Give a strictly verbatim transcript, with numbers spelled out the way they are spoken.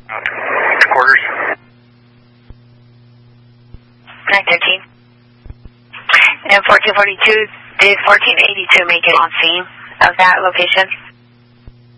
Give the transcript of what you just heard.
Quarters. nine thirteen. And fourteen forty-two, did fourteen eighty-two make it on scene of that location?